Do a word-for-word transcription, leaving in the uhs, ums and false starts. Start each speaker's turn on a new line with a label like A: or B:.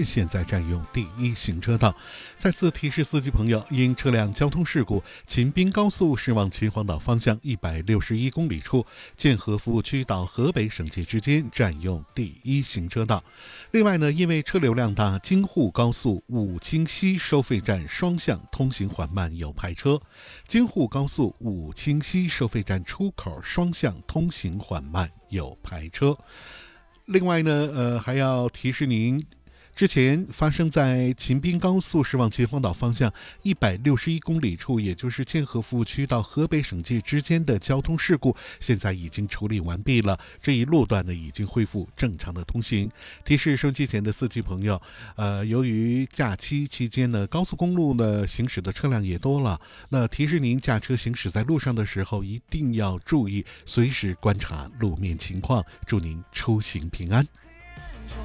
A: 现在占用第一行车道。再次提示司机朋友，因车辆交通事故，秦滨高速驶往秦皇岛方向一百六十一公里处建和服务区到河北省界之间占用第一行车道。另外呢，因为车流量大，京沪高速武清西收费站双向通行缓慢，有排车。京沪高速武清西收费站出口双向通行缓慢，有排车。另外呢，呃，还要提示您，之前发生在秦滨高速驶往秦皇岛方向一百六十一公里处，也就是建和服务区到河北省界之间的交通事故，现在已经处理完毕了。这一路段呢，已经恢复正常的通行。提示收音机前的司机朋友，呃，由于假期期间呢，高速公路呢行驶的车辆也多了，那提示您驾车行驶在路上的时候，一定要注意，随时观察路面情况。祝您出行平安。